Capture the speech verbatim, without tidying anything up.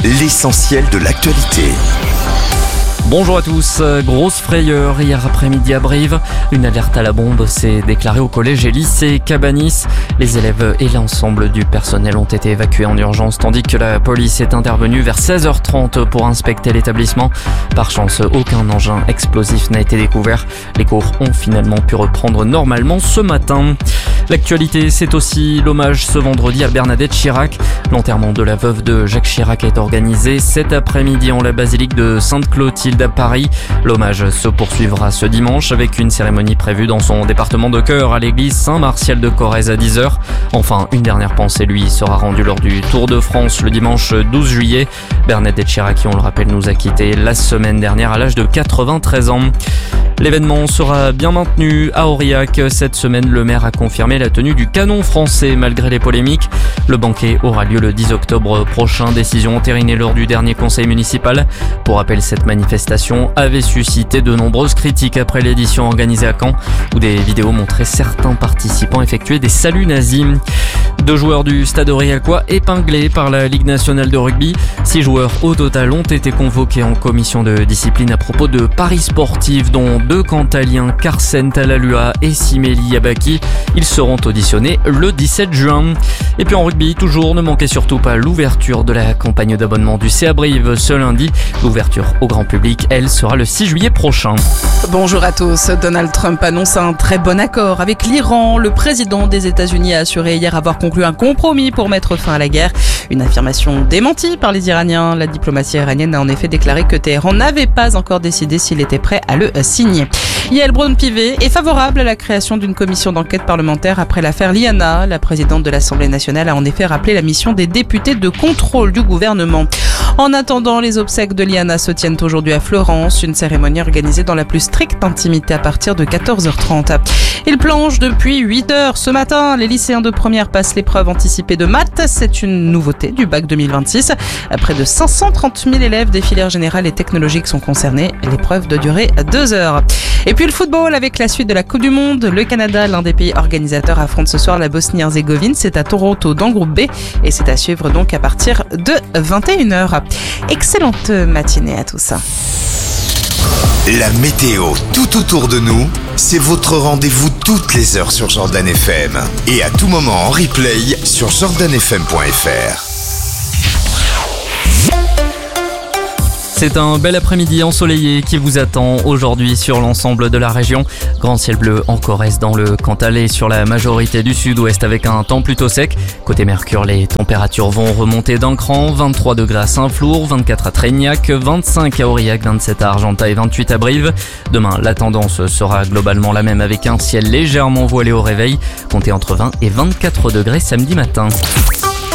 l'essentiel de l'actualité. Bonjour à tous, grosse frayeur hier après-midi à Brive. Une alerte à la bombe s'est déclarée au collège et lycée Cabanis. Les élèves et l'ensemble du personnel ont été évacués en urgence tandis que la police est intervenue vers seize heures trente pour inspecter l'établissement. Par chance, aucun engin explosif n'a été découvert. Les cours ont finalement pu reprendre normalement ce matin. L'actualité, c'est aussi l'hommage ce vendredi à Bernadette Chirac. L'enterrement de la veuve de Jacques Chirac est organisé cet après-midi en la basilique de Sainte-Clotilde à Paris. L'hommage se poursuivra ce dimanche avec une cérémonie prévue dans son département de cœur à l'église Saint-Martial de Corrèze à dix heures. Enfin, une dernière pensée lui sera rendue lors du Tour de France le dimanche douze juillet. Bernadette Chirac, qui on le rappelle, nous a quittés la semaine dernière à l'âge de quatre-vingt-treize ans. L'événement sera bien maintenu à Aurillac. Cette semaine, le maire a confirmé la tenue du canon français malgré les polémiques. Le banquet aura lieu le dix octobre prochain, décision entérinée lors du dernier conseil municipal. Pour rappel, cette manifestation avait suscité de nombreuses critiques après l'édition organisée à Caen, où des vidéos montraient certains participants effectuer des saluts nazis. Deux joueurs du Stade aurillacois épinglés par la Ligue nationale de rugby. Six joueurs au total ont été convoqués en commission de discipline à propos de paris sportifs, dont deux Cantaliens, Carsen Talalua et Simeli Yabaki. Ils seront auditionnés le dix-sept juin. Et puis en rugby, toujours, ne manquez surtout pas l'ouverture de la campagne d'abonnement du C A Brive ce lundi. L'ouverture au grand public, elle, sera le six juillet prochain. Bonjour à tous. Donald Trump annonce un très bon accord avec l'Iran. Le président des États-Unis a assuré hier avoir conclu un compromis pour mettre fin à la guerre. Une affirmation démentie par les Iraniens. La diplomatie iranienne a en effet déclaré que Téhéran n'avait pas encore décidé s'il était prêt à le signer. Yael Braun-Pivet est favorable à la création d'une commission d'enquête parlementaire après l'affaire Liana. La présidente de l'Assemblée nationale a en effet rappelé la mission des députés de contrôle du gouvernement. En attendant, les obsèques de Liana se tiennent aujourd'hui à Florence, une cérémonie organisée dans la plus stricte intimité à partir de quatorze heures trente. Il plonge depuis huit heures ce matin. Les lycéens de première passent l'épreuve anticipée de maths. C'est une nouveauté du bac deux mille vingt-six. Près de cinq cent trente mille élèves des filières générales et technologiques sont concernés. L'épreuve doit durer deux heures. Et puis le football avec la suite de la Coupe du Monde. Le Canada, l'un des pays organisateurs, affronte ce soir la Bosnie-Herzégovine. C'est à Toronto dans le groupe B et c'est à suivre donc à partir de vingt et une heures. Excellente matinée à tous. La météo tout autour de nous, c'est votre rendez-vous toutes les heures sur Jordan F M. Et à tout moment en replay sur jordan f m point f r. C'est un bel après-midi ensoleillé qui vous attend aujourd'hui sur l'ensemble de la région. Grand ciel bleu en Corrèze dans le Cantal et sur la majorité du sud-ouest avec un temps plutôt sec. Côté Mercure, les températures vont remonter d'un cran. vingt-trois degrés à Saint-Flour, vingt-quatre à Tréignac, vingt-cinq à Aurillac, vingt-sept à Argentat et vingt-huit à Brive. Demain, la tendance sera globalement la même avec un ciel légèrement voilé au réveil. Comptez entre vingt et vingt-quatre degrés samedi matin.